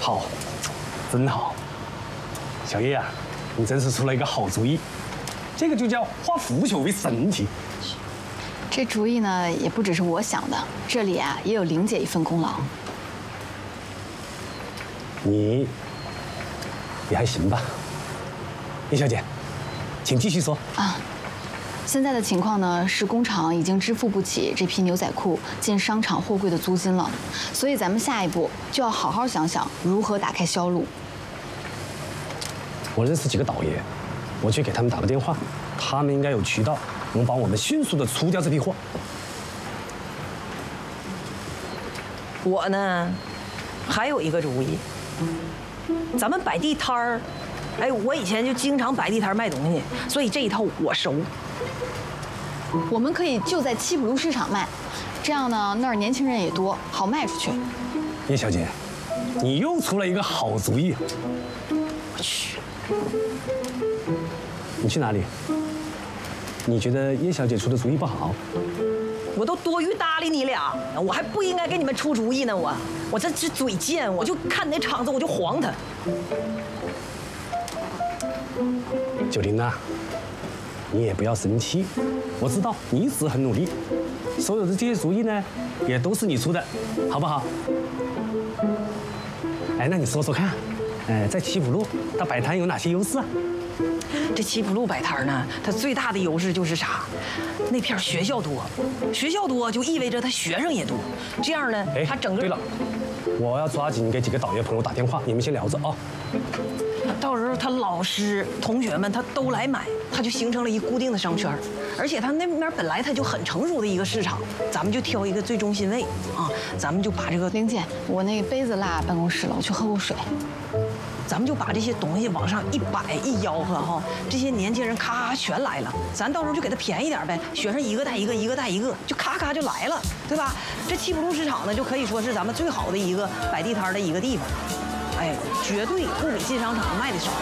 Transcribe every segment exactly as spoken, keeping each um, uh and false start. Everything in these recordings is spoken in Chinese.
好，真好。小叶啊，你真是出了一个好主意，这个就叫化腐朽为神奇。 这主意呢，也不只是我想的，这里啊也有玲姐一份功劳。 你也还行吧，叶小姐，请继续说啊。现在的情况呢，是工厂已经支付不起这批牛仔裤进商场货柜的租金了，所以咱们下一步就要好好想想如何打开销路。 我认识几个导爷，我去给他们打个电话，他们应该有渠道能帮我们迅速的出掉这批货。 我呢，还有一个主意，咱们摆地摊儿。哎，我以前就经常摆地摊卖东西，所以这一套我熟。 我们可以就在七浦路市场卖，这样呢那儿年轻人也多，好卖出去。 叶小姐，你又出了一个好主意。 我去， 你去哪里？你觉得叶小姐出的主意不好？ 我都多余搭理你俩，我还不应该给你们出主意呢。我我这这嘴贱，我就看你那场子我就黄他。 九玲啊，你也不要生气，我知道你一直很努力，所有的这些主意呢，也都是你出的，好不好？哎，那你说说看，呃，在七浦路它摆摊有哪些优势啊？ 这七浦路摆摊呢，它最大的优势就是啥？那片学校多，学校多就意味着它学生也多，这样呢，它整个。 对了，我要抓紧给几个导业朋友打电话，你们先聊着啊。 到时候他老师、同学们他都来买，他就形成了一固定的商圈，而且他那边本来他就很成熟的一个市场，咱们就挑一个最中心位啊，咱们就把这个玲姐，我那个杯子落办公室了，我去喝口水。 咱们就把这些东西往上一摆一吆喝哈，这些年轻人咔咔全来了，咱到时候就给他便宜点呗，学生一个带一个，一个带一个，就咔咔就来了，对吧？这七浦路市场呢，就可以说是咱们最好的一个摆地摊的一个地方。哎，绝对不比进商场卖的少。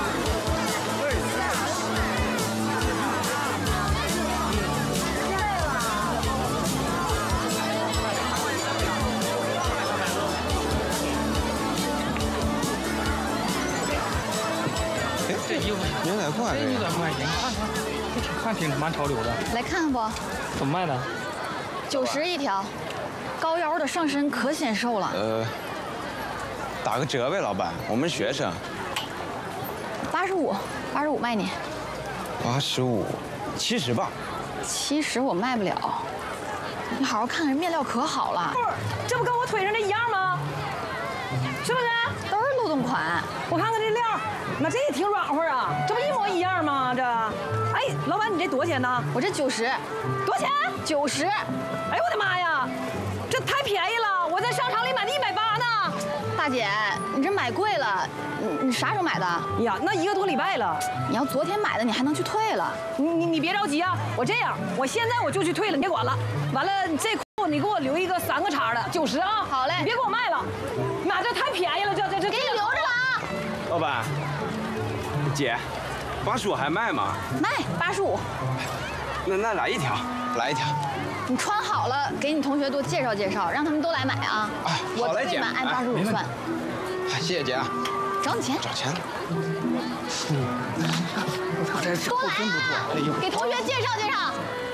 哎，这衣服牛仔裤还是？ 牛仔裤还行，看看，这挺看挺蛮潮流的。 来看看不？ 怎么卖的？ 九十一条，高腰的上身可显瘦了。 呃。打个折呗，老板，我们学生。 八十五，八十五卖你。 八十五，七十吧。 七十我卖不了。你好好看看，面料可好了。 不是，这不跟我腿上这一样吗？是不是？ 都是漏洞款。 我看看这料，妈这也挺软和啊，这不一模一样吗？这，哎，老板，你这多少钱呢？ 我这九十。 多少钱？九十。 哎呦我的妈呀，这太便宜了！我在商场里买的一百八呢。 大姐，你这买贵了，你你啥时候买的？ 呀，那一个多礼拜了。 你要昨天买的，你还能去退了。 你你你别着急啊，我这样，我现在我就去退了，你别管了。完了，这裤你给我留一个三个叉的，九十啊。 好嘞， 你别给我卖了，妈这太便宜了，这这这。 给你留着了啊。 老板，姐，八十五还卖吗？ 卖八十五。 那那来一条，来一条。 你穿好了，给你同学多介绍介绍，让他们都来买啊！ 哎， 我好嘞，姐， 退满按八十五算。 哎，谢谢姐啊。 找你钱。 找钱。 我操，这这多来啊！给同学介绍介绍。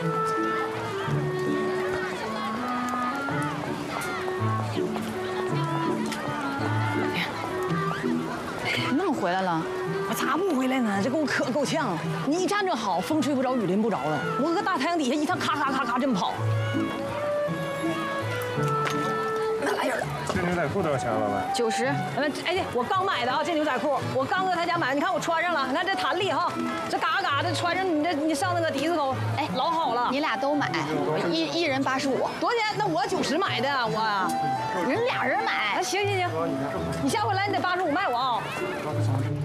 你怎么回来了？ 我咋不回来呢？这给我可够呛！你一站着好，风吹不着，雨淋不着的。我搁大太阳底下一趟，咔咔咔咔这么跑。那来人了！ 这牛仔裤多少钱啊，老板？ 九十。 呃，哎，我刚买的啊，这牛仔裤，我刚搁他家买的。你看我穿上了，你看这弹力哈，这嘎嘎的穿上，你这你上那个迪斯科，哎，老好了。 你俩都买，一一人八十五。 多少钱？那我九十买的，我。 人俩人买。 行行行，你下回来你得八十五卖我啊。